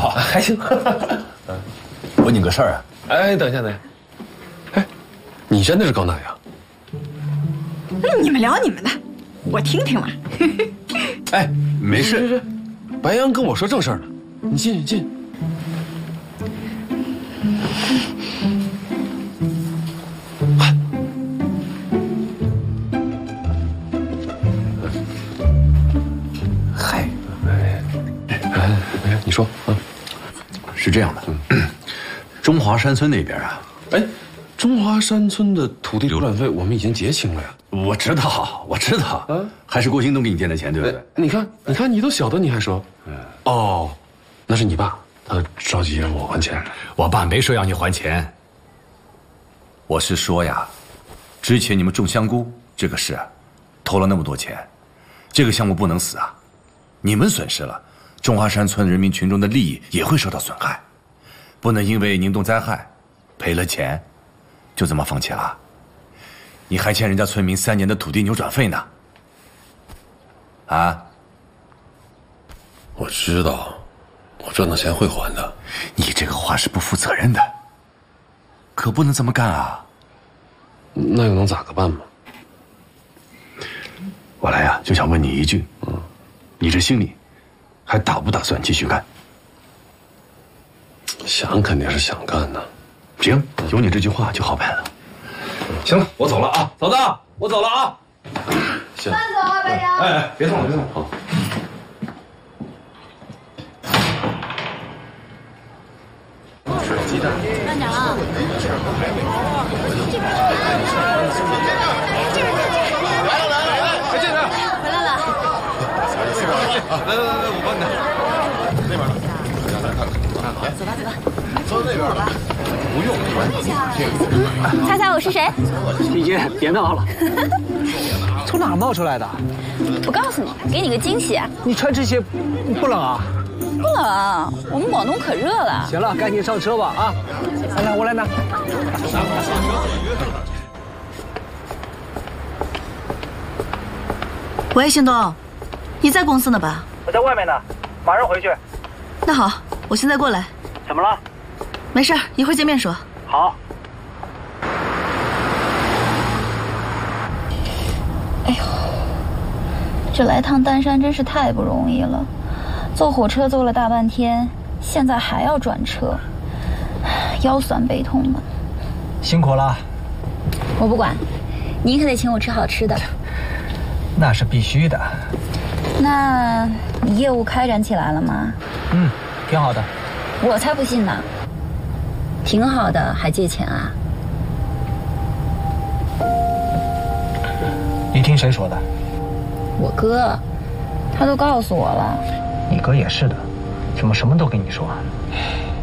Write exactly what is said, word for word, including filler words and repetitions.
好， 还行。 问你个事儿啊。 哎，等一下，等一下。哎，你真的是高奶呀？ 你们聊你们的，我听听嘛。 哎，没事。 是是，白杨跟我说正事儿呢，你进去进。 嗨， 哎，哎，你说啊， 是这样的，嗯、中华山村那边啊， 哎，中华山村的土地流转费我们已经结清了呀。 我知道，我知道，啊，还是郭兴东给你垫的钱，对不对？ 你看，你看，你都晓得，你还说，嗯，哦，那是你爸，他着急让我还钱。 我爸没说要你还钱，我是说呀，之前你们种香菇这个事，投了那么多钱，这个项目不能死啊！你们损失了，中华山村人民群众的利益也会受到损害，不能因为宁冬灾害赔了钱，就这么放弃了。你还欠人家村民三年的土地扭转费呢。啊？ 我知道，我赚到钱会还的。 你这个话是不负责任的，可不能这么干啊！ 那又能咋个办嘛？ 我来呀，就想问你一句，嗯，你这心里还打不打算继续干？ 想肯定是想干的。 行，有你这句话就好办了。 行了，我走了啊，嫂子，我走了啊。行， 慢走啊，白杨。 哎哎，别动了，别动了。好。鸡蛋。 慢点啊。 来了来了来了，快进来。 回来了。 啊，来来来来，我帮你拿。那边呢？来看看，来， 走吧走吧。 走那边吧。不用， 猜猜我是谁？ 姐姐，别闹了。从哪冒出来的？ 我告诉你，给你个惊喜。 你穿这些不冷啊？ 不冷，我们广东可热了。 行了，赶紧上车吧啊！来来，我来拿。 喂，兴东，你在公司呢吧？ 我在外面呢，马上回去。 那好，我现在过来。 怎么了？ 没事，一会儿见面说。 好。 哎呦，这来趟丹山真是太不容易了，坐火车坐了大半天，现在还要转车，腰酸背痛的。 辛苦了。 我不管，你可得请我吃好吃的。 那是必须的。 那你业务开展起来了吗？ 嗯，挺好的。 我才不信呢。挺好的，还借钱啊？ 你听谁说的？ 我哥，他都告诉我了。 你哥也是的，怎么什么都跟你说？